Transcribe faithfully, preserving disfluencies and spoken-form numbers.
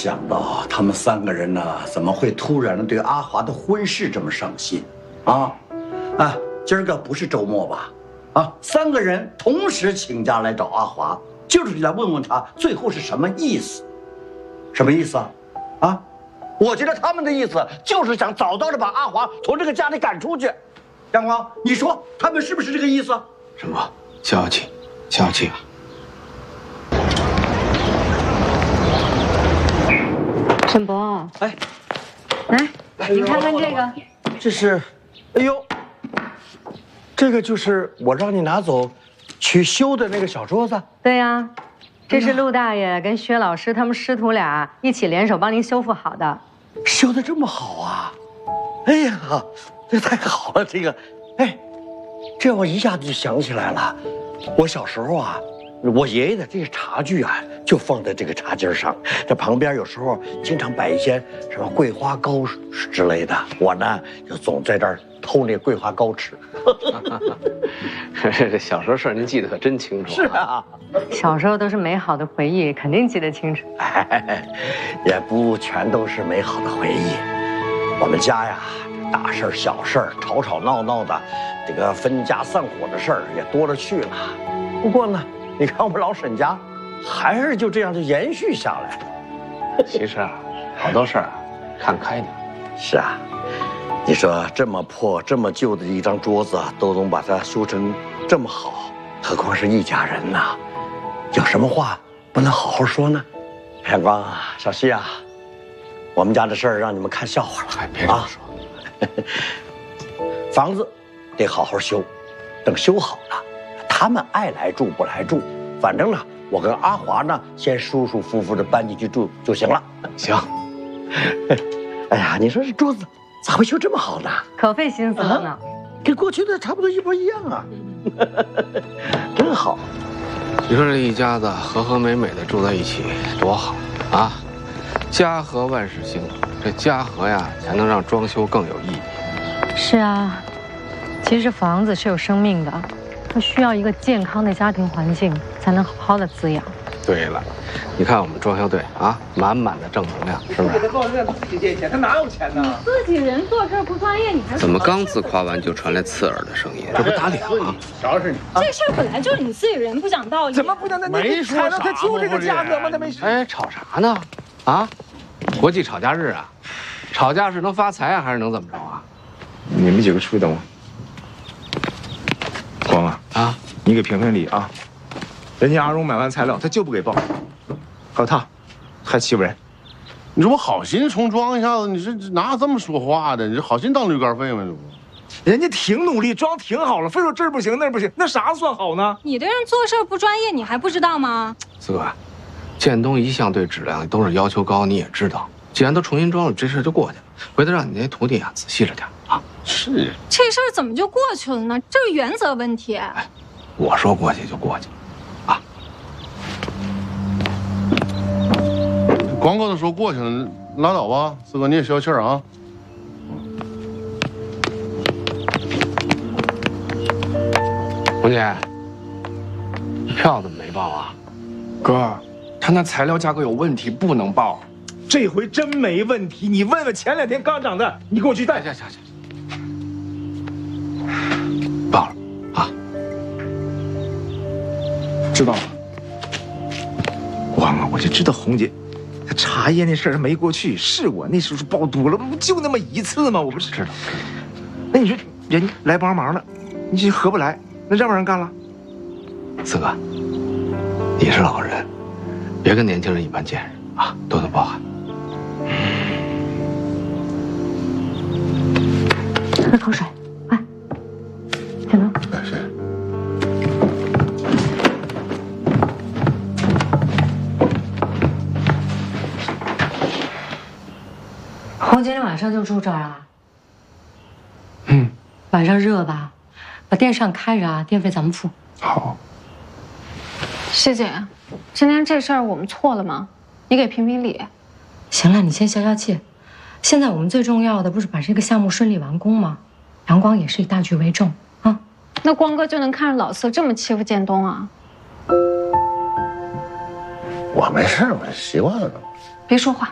想到他们三个人呢，怎么会突然的对阿华的婚事这么上心？啊，啊，今儿个不是周末吧？啊，三个人同时请假来找阿华，就是来问问他最后是什么意思？什么意思啊？啊，我觉得他们的意思就是想早早的把阿华从这个家里赶出去。阳光，你说他们是不是这个意思？ 什么消消气，消消气啊！ 沈博， 哎， 来，你看看这个， 这是，哎呦，这个就是我让你拿走去修的那个小桌子。 对呀，这是陆大爷跟薛老师他们师徒俩一起联手帮您修复好的。 修得这么好啊！哎呀，这太好了，这个，哎，这我一下子就想起来了，我小时候啊。我爷爷的这些茶具啊，就放在这个茶几上。这旁边有时候经常摆一些什么桂花糕之类的，我呢就总在这儿偷那桂花糕吃。 这小时候事儿您记得可真清楚。 是啊， 小时候都是美好的回忆，肯定记得清楚。 哎，也不全都是美好的回忆。我们家呀，大事儿、小事儿、吵吵闹闹的，这个分家散伙的事儿也多了去了。不过呢。你看我们老沈家，还是就这样就延续下来了。 其实啊，好多事儿看开点。 是啊，你说这么破、这么旧的一张桌子，都能把它修成这么好，何况是一家人呐？有什么话不能好好说呢？阳光啊，小西啊，我们家的事儿让你们看笑话了。 哎，别这么说。 房子得好好修，等修好了。他们爱来住不来住，反正呢，我跟阿华呢，先舒舒服服的搬进去住就行了。 行。 哎呀，你说这桌子咋会修这么好呢？ 可费心思了呢， 跟过去的差不多一模一样啊，真好。 你说这一家子和和美美的住在一起多好啊！家和万事兴，这家和呀，才能让装修更有意义。 是啊，其实房子是有生命的。它需要一个健康的家庭环境，才能好好的滋养。 对了，你看我们装修队啊，满满的正能量，是不是？ 他做这自己借钱，他哪有钱呢？ 你自己人做事不专业，你还怎么刚自夸完就传来刺耳的声音？这不打脸吗？ 瞧是你， 这事儿本来就是你自己人不讲道理。 怎么不能？那没说啥，他就这个价格吗？他没说。 哎，吵啥呢？啊，国际吵架日啊，吵架是能发财啊，还是能怎么着啊？ 你们几个出去等我。光啊啊！你给评评理啊！人家阿荣买完材料，他就不给报，还有他，还欺负人。 你说我好心重装一下子，你这哪这么说话的？你这好心当驴肝肺吗？这不， 人家挺努力，装挺好了，非说这儿不行那儿不行，那啥算好呢？ 你对人做事不专业，你还不知道吗？ 四哥，建东一向对质量都是要求高，你也知道。既然都重新装了，这事就过去了。回头让你那徒弟啊仔细着点啊。 是， 这事儿怎么就过去了呢？这是原则问题。 哎，我说过去就过去，啊。 光哥都说过去了，拉倒吧，四哥你也消气儿啊。 红姐，票怎么没报啊？ 哥，他那材料价格有问题，不能报。这回真没问题，你问问前两天刚涨的，你给我去带。 行行行。报了啊， 知道了。光啊，我就知道红姐，她茶叶那事儿没过去，是我那时候报多了，不就那么一次吗？我不是知道。 那你说人来帮忙了，你这合不来，那让不让人干了？ 四哥，你是老人，别跟年轻人一般见识啊，多多包涵。 喝口水，快！建东， 哎，是。 红姐，你晚上就住这儿啊？ 嗯。 晚上热吧？把电扇开着啊，电费咱们付。 好。 师姐，今天这事儿我们错了吗？你给评评理。 行了，你先消消气。现在我们最重要的不是把这个项目顺利完工吗？阳光也是以大局为重啊。 那光哥就能看着老四这么欺负建东啊？ 我没事，我习惯了都。 别说话。